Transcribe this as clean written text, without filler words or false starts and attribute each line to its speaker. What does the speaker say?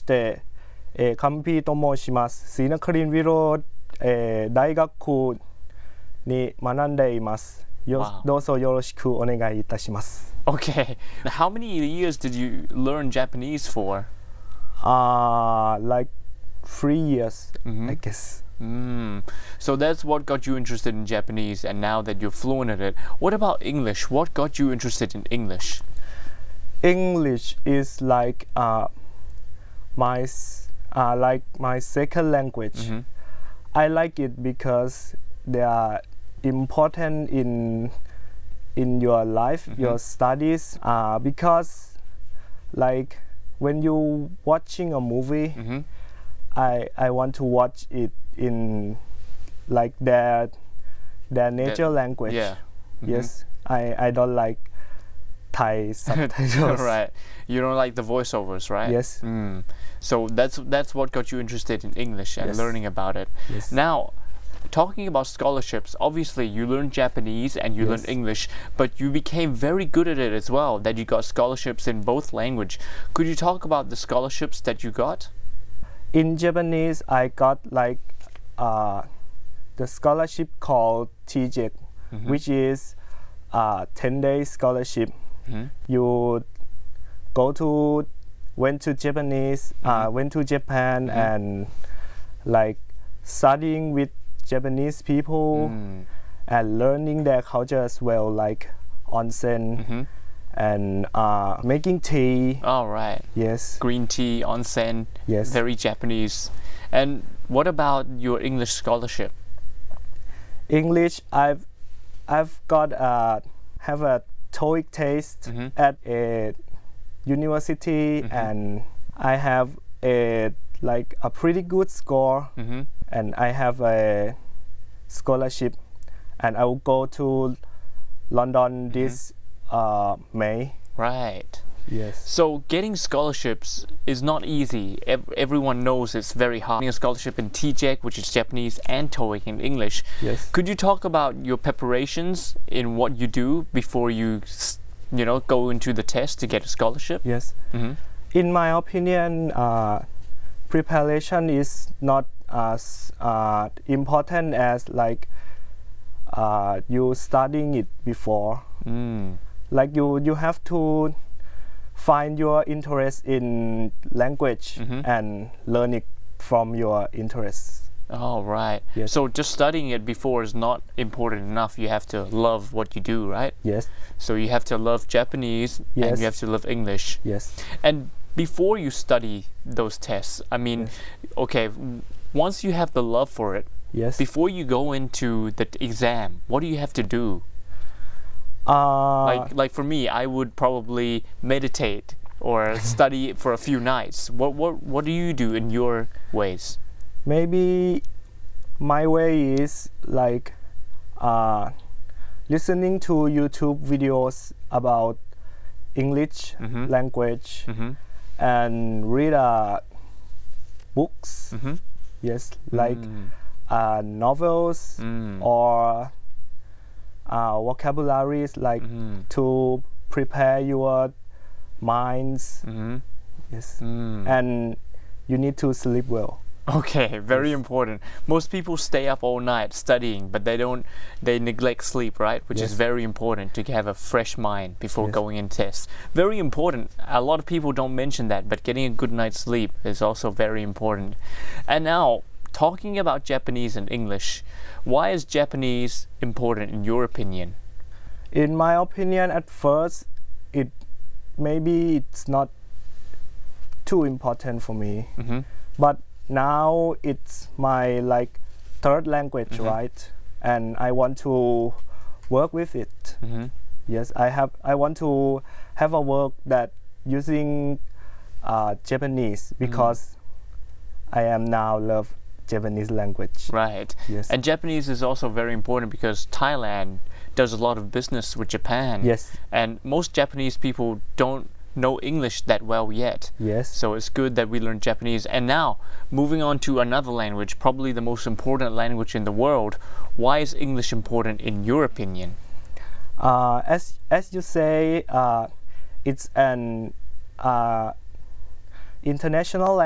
Speaker 1: て、カンピーと申します。シーナクリンビロ大学に学んでいます。
Speaker 2: Wow.
Speaker 1: どうぞよろしくお願いいたします。
Speaker 2: Okay. How many years did you learn Japanese for?
Speaker 1: Like 3 years, I guess.
Speaker 2: So that's what got you interested in Japanese, and now that you're fluent in it, what about English? What got you interested in English?
Speaker 1: English is like my second language. I like it because they are important in your life, your studies. Because like when you watching a movie, I want to watch it in like their nature language.
Speaker 2: Yeah.
Speaker 1: Yes, I don't like Thai subtitles.
Speaker 2: Right. You don't like the voiceovers, right?
Speaker 1: Yes.
Speaker 2: So that's what got you interested in English and
Speaker 1: Yes.
Speaker 2: learning about it.
Speaker 1: Yes.
Speaker 2: Now, talking about scholarships, obviously you learned Japanese and you learned
Speaker 1: Yes.
Speaker 2: English, but you became very good at it as well, that you got scholarships in both language. Could you talk about the scholarships that you got?
Speaker 1: In Japanese, I got like the scholarship called TJEC, which is 10-day scholarship. You went to Japan and like studying with Japanese people and learning their culture as well, like onsen and making tea.
Speaker 2: All right.
Speaker 1: Yes.
Speaker 2: Green tea, onsen.
Speaker 1: Yes.
Speaker 2: Very Japanese. And what about your English scholarship?
Speaker 1: English, I've got have a TOEIC test at a university, and I have a pretty good score, and I have a scholarship, and I will go to London this May.
Speaker 2: Right.
Speaker 1: Yes.
Speaker 2: So getting scholarships is not easy. Everyone knows it's very hard. Getting a scholarship in TJEC, which is Japanese, and TOEIC in English.
Speaker 1: Yes.
Speaker 2: Could you talk about your preparations in what you do before you go into the test to get a scholarship?
Speaker 1: Yes. In my opinion, preparation is not as important as like you studying it before. Like you have to find your interest in language and learn it from your interests.
Speaker 2: Oh, right.
Speaker 1: Yes.
Speaker 2: So just studying it before is not important enough. You have to love what you do, right?
Speaker 1: Yes.
Speaker 2: So you have to love Japanese and
Speaker 1: Yes.
Speaker 2: you have to love English.
Speaker 1: Yes.
Speaker 2: And before you study those tests, I mean, okay, once you have the love for it,
Speaker 1: Yes.
Speaker 2: before you go into the exam, what do you have to do? Like for me, I would probably meditate or study for a few nights. What do you do in your ways?
Speaker 1: Maybe my way is like listening to YouTube videos about English language and read books. Yes, like novels or vocabularies, like to prepare your minds. Yes, and you need to sleep well.
Speaker 2: Okay, very important. Most people stay up all night studying, but they neglect sleep, right? Which is very important to have a fresh mind before going in tests. Very important. A lot of people don't mention that, but getting a good night's sleep is also very important. And now, talking about Japanese and English, why is Japanese important in your opinion?
Speaker 1: In my opinion, at first, it's not too important for me, but now it's my third language, right? And I want to work with it. Yes, I want to have a work that using Japanese because I am now love Japanese language.
Speaker 2: Right.
Speaker 1: Yes.
Speaker 2: And Japanese is also very important because Thailand does a lot of business with Japan.
Speaker 1: Yes.
Speaker 2: And most Japanese people don't know English that well yet.
Speaker 1: Yes.
Speaker 2: So it's good that we learn Japanese. And now, moving on to another language, probably the most important language in the world. Why is English important in your opinion?
Speaker 1: As you say, it's an international language.